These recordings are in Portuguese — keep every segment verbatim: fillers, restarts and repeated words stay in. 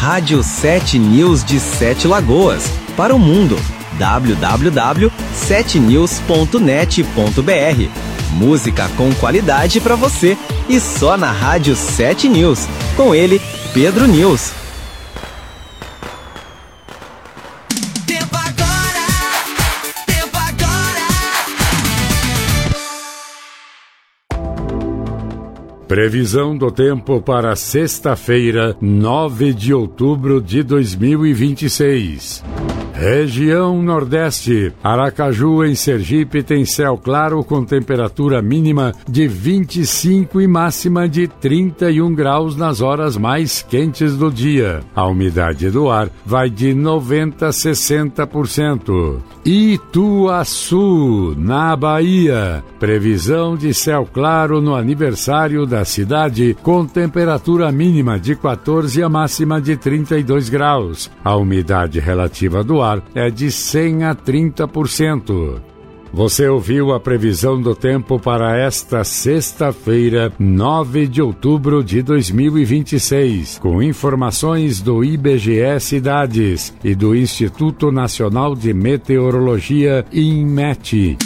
Rádio sete News de Sete Lagoas, para o mundo. w w w ponto sete news ponto net ponto b r. Música com qualidade para você e só na Rádio sete News. Com ele, Pedro News. Tempo agora, tempo agora. Previsão do tempo para sexta-feira, nove de outubro de dois mil e vinte e seis. Região Nordeste, Aracaju em Sergipe tem céu claro com temperatura mínima de vinte e cinco e máxima de trinta e um graus nas horas mais quentes do dia. A umidade do ar vai de noventa a sessenta por cento. Ituaçu, na Bahia, previsão de céu claro no aniversário da cidade com temperatura mínima de quatorze e a máxima de trinta e dois graus. A umidade relativa do ar é de cem a trinta por cento. Você ouviu a previsão do tempo para esta sexta-feira, nove de outubro de dois mil e vinte e seis, com informações do I B G E Cidades e do Instituto Nacional de Meteorologia, INMET.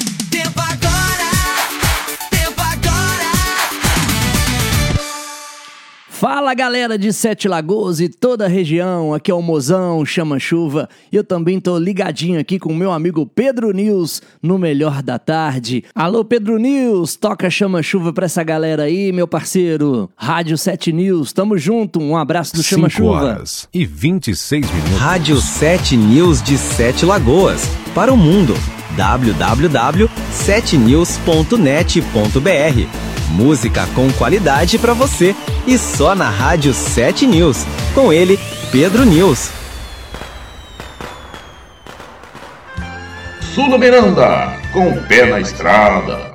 Fala galera de Sete Lagoas e toda a região, aqui é o Mozão, Chama Chuva, e eu também tô ligadinho aqui com o meu amigo Pedro News no Melhor da Tarde. Alô Pedro News, toca Chama Chuva pra essa galera aí, meu parceiro. Rádio Sete News, tamo junto, um abraço do Chama Chuva. horas e vinte e seis minutos. Rádio sete News de Sete Lagoas, para o mundo. w w w ponto sete news ponto net ponto b r. Música com qualidade para você e só na Rádio sete News. Com ele, Pedro News. Sulo Miranda, com o pé na estrada.